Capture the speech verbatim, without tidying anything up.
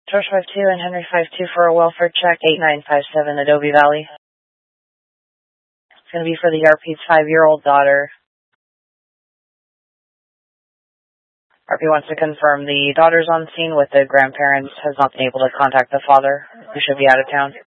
George five two and Henry five two for a welfare check, eight nine five seven Adobe Valley. It's going to be for the R P's five-year-old daughter. R P wants to confirm the daughter's on scene with the grandparents, has not been able to contact the father, who should be out of town.